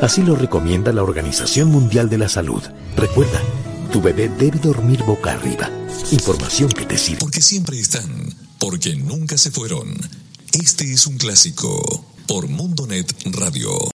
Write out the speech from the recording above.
Así lo recomienda la Organización Mundial de la Salud. Recuerda, tu bebé debe dormir boca arriba. Información que te sirve. Porque siempre están, porque nunca se fueron. Este es un clásico por Mundonet Radio.